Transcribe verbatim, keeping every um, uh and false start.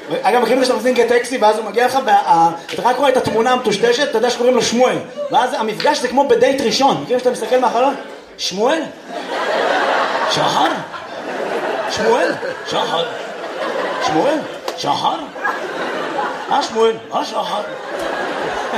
אגב, מכירים שאתה מזמין כטקסי, ואז הוא מגיע לך, ואתה רק רואה את התמונה המטושטשת, אתה יודע שקוראים לו שמואל. ואז המפגש זה כמו בדייט ראשון. מכירים שאתה מסתכל מהחלון? שמואל? שחר? שמואל? שחר? שמואל? שחר? אה, שמואל? אה, שחר?